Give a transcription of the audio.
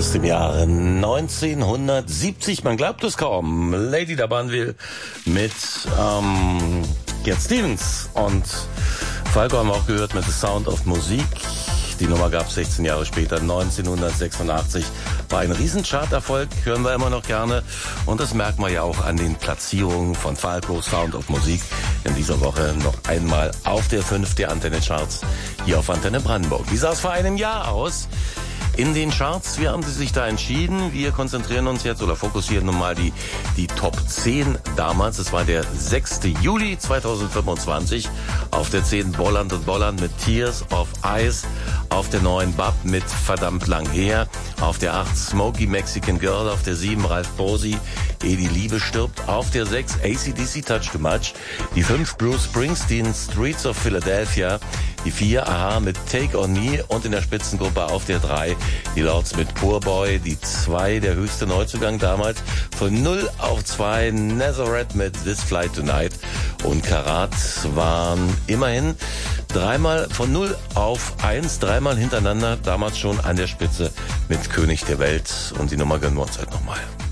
aus dem Jahre 1970. Man glaubt es kaum. Lady da Banville mit Gerd Stevens. Und Falco haben wir auch gehört mit The Sound of Musik. Die Nummer gab es 16 Jahre später, 1986. War ein Riesencharterfolg, hören wir immer noch gerne. Und das merkt man ja auch an den Platzierungen von Falco, Sound of Musik. In dieser Woche noch einmal auf der 5 der Antenne-Charts hier auf Antenne Brandenburg. Wie sah es vor einem Jahr aus? In den Charts, wie haben Sie sich da entschieden? Wir konzentrieren uns jetzt oder fokussieren nun mal die Top 10 damals. Es war der 6. Juli 2025. Auf der 10 Bolland und Bolland mit Tears of Ice. Auf der 9 Bab mit Verdammt lang her. Auf der 8 Smokey Mexican Girl. Auf der 7 Ralph Bosi, Ehe die Liebe stirbt. Auf der 6 AC/DC Touch Too Much. Die 5 Bruce Springsteen Streets of Philadelphia. Die 4 Aha mit Take On Me. Und in der Spitzengruppe auf der 3 die Lords mit Poor Boy. Die 2 der höchste Neuzugang damals. Von 0 auf 2 Nazareth mit This Flight Tonight. Und Karat waren immerhin dreimal von 0 auf 1, dreimal hintereinander, damals schon an der Spitze mit König der Welt. Und die Nummer gönnen wir uns heute nochmal.